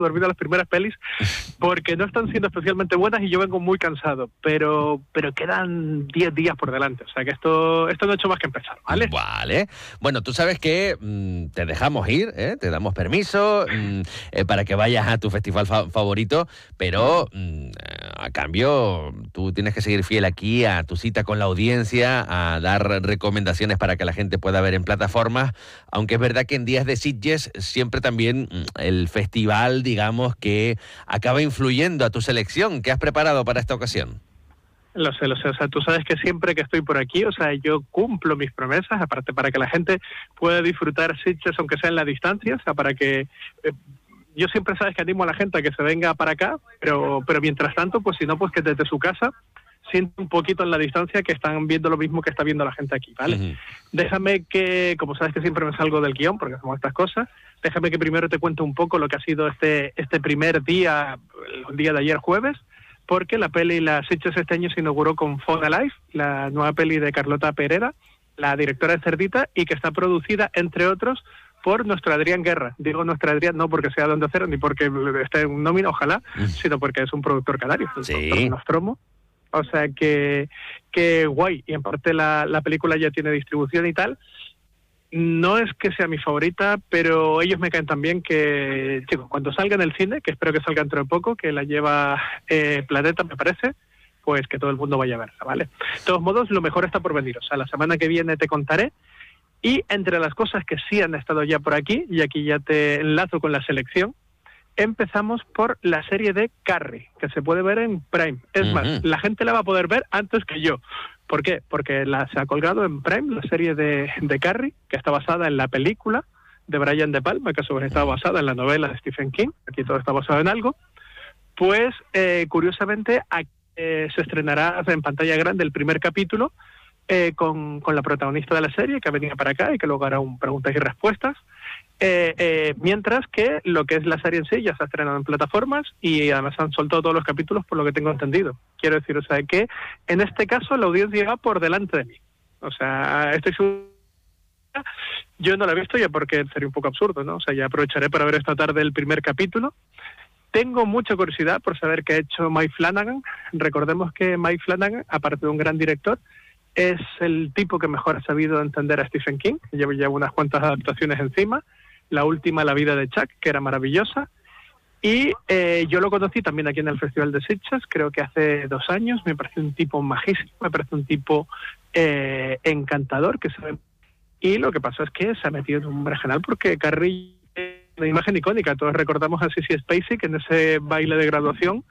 dormido las primeras pelis porque no están siendo especialmente buenas y yo vengo muy cansado, pero quedan 10 días por delante, o sea que esto no ha hecho más que empezar, ¿vale? Vale. Bueno, tú sabes que te dejamos ir, ¿eh? Te damos permiso para que vayas a tu festival favorito, pero a cambio tú tienes que seguir fiel aquí a tu cita con la audiencia, a dar recomendaciones para que la gente pueda ver en plataformas, aunque es verdad que en días de Sitges siempre también el festival, digamos, que acaba influyendo a tu selección. ¿Qué has preparado para esta ocasión? Lo sé, o sea, tú sabes que siempre que estoy por aquí, o sea, yo cumplo mis promesas, aparte para que la gente pueda disfrutar Sitges aunque sea en la distancia, o sea, para que... yo siempre sabes que animo a la gente a que se venga para acá, pero mientras tanto, pues si no, pues que desde su casa siente un poquito en la distancia que están viendo lo mismo que está viendo la gente aquí, ¿vale? Uh-huh. Déjame que, como sabes que siempre me salgo del guión porque hacemos estas cosas, déjame que primero te cuente un poco lo que ha sido este primer día, el día de ayer jueves, porque la peli La Sitges este año se inauguró con Fauna Life, la nueva peli de Carlota Pereda, la directora de Cerdita, y que está producida, entre otros, por nuestro Adrián Guerra. Digo nuestro Adrián no porque sea de Onda Cero, ni porque esté en nómina, ojalá, sino porque es un productor canario, es un productor de Nostromo. O sea que guay. Y en parte la película ya tiene distribución y tal. No es que sea mi favorita, pero ellos me caen tan bien que, chicos, cuando salga en el cine, que espero que salga dentro de poco, que la lleva Planeta, me parece, pues que todo el mundo vaya a verla, ¿vale? De todos modos, lo mejor está por venir. O sea, la semana que viene te contaré. Y entre las cosas que sí han estado ya por aquí, y aquí ya te enlazo con la selección, empezamos por la serie de Carrie, que se puede ver en Prime. Es más, la gente la va a poder ver antes que yo. ¿Por qué? Porque se ha colgado en Prime la serie de Carrie, que está basada en la película de Brian De Palma, que sobre está basada en la novela de Stephen King. Aquí todo está basado en algo. Pues, curiosamente, se estrenará en pantalla grande el primer capítulo con la protagonista de la serie, que venía para acá y que luego hará un preguntas y respuestas. Mientras que lo que es la serie en sí ya se ha estrenado en plataformas y además han soltado todos los capítulos por lo que tengo entendido. Quiero decir, o sea, que en este caso la audiencia va por delante de mí. O sea, estoy seguro. Yo no la he visto ya porque sería un poco absurdo, ¿no? O sea, ya aprovecharé para ver esta tarde el primer capítulo. Tengo mucha curiosidad por saber qué ha hecho Mike Flanagan. Recordemos que Mike Flanagan, aparte de un gran director, es el tipo que mejor ha sabido entender a Stephen King. Lleva ya unas cuantas adaptaciones encima. La última, La vida de Chuck, que era maravillosa. Y yo lo conocí también aquí en el Festival de Sitges, creo que hace 2 años. Me parece un tipo majísimo, me parece un tipo encantador. Y lo que pasó es que se ha metido en un berenjenal porque Carrie es una imagen icónica. Todos recordamos a Sissy Spacek en ese baile de graduación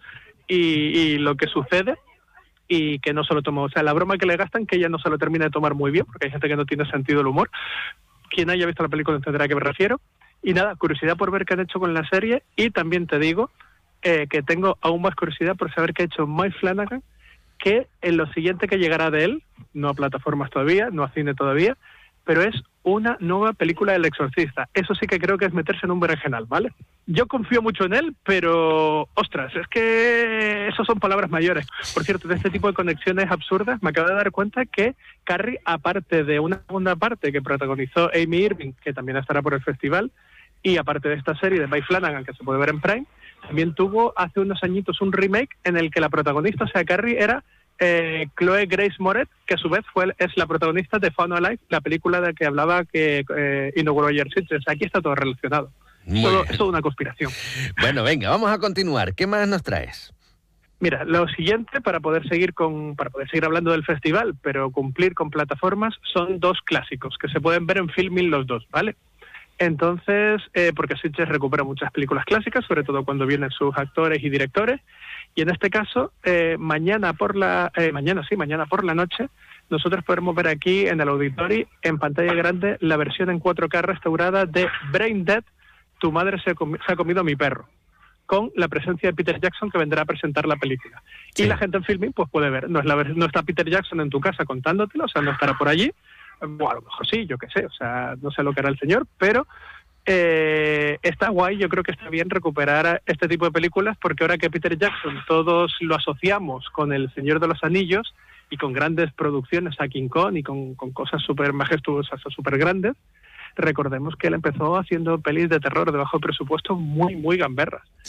y lo que sucede. Y que no se lo tomó, o sea, la broma que le gastan, que ella no se lo termina de tomar muy bien, porque hay gente que no tiene sentido del humor. Quien haya visto la película entenderá a qué me refiero. Y nada, curiosidad por ver qué han hecho con la serie, y también te digo que tengo aún más curiosidad por saber qué ha hecho Mike Flanagan, que en lo siguiente que llegará de él, no a plataformas todavía, no a cine todavía, pero es una nueva película del Exorcista. Eso sí que creo que es meterse en un berenjenal, ¿vale? Yo confío mucho en él, pero, ostras, es que eso son palabras mayores. Por cierto, de este tipo de conexiones absurdas, me acabo de dar cuenta que Carrie, aparte de una segunda parte que protagonizó Amy Irving, que también estará por el festival, y aparte de esta serie de Mike Flanagan, que se puede ver en Prime, también tuvo hace unos añitos un remake en el que la protagonista, o sea, Carrie, era Chloe Grace Moretz, que a su vez es la protagonista de Fauna Life, la película de que hablaba que inauguró ayer Sitges. Aquí está todo relacionado. Es toda una conspiración. Bueno, venga, vamos a continuar. ¿Qué más nos traes? Mira, lo siguiente, para poder seguir hablando del festival, pero cumplir con plataformas, son 2 clásicos que se pueden ver en Filmin los 2, ¿vale? Entonces, porque Sitges recupera muchas películas clásicas, sobre todo cuando vienen sus actores y directores. Y en este caso, mañana por la noche, nosotros podremos ver aquí en el Auditori, en pantalla grande, la versión en 4K restaurada de Brain Dead, Tu madre se ha comido a mi perro, con la presencia de Peter Jackson, que vendrá a presentar la película. Sí. Y la gente en Filmin pues puede ver. No está Peter Jackson en tu casa contándotelo, o sea, no estará por allí. Bueno, a lo mejor sí, yo qué sé, o sea, no sé lo que hará el señor, pero está guay. Yo creo que está bien recuperar este tipo de películas, porque ahora que Peter Jackson todos lo asociamos con El Señor de los Anillos y con grandes producciones a King Kong y con cosas súper majestuosas o súper grandes, recordemos que él empezó haciendo pelis de terror de bajo presupuesto muy, muy gamberras.